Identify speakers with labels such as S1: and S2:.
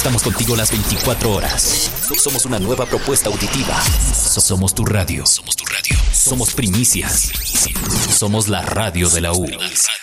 S1: Estamos contigo las 24 horas. Somos una nueva propuesta auditiva. Somos tu radio. Somos primicias. Somos la radio de la U.